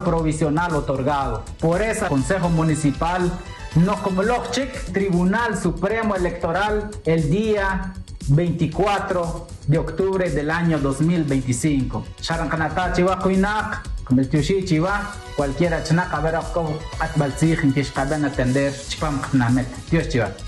provisional otorgado. Por eso, Consejo Municipal nos convocó Tribunal Supremo Electoral el día 24 de octubre del año 2025. Sharankanata chiva kuinak, Melchushi chiva, cualquiera chnak a ver a atbalsij en que atender chipam knamet. Dios chiva.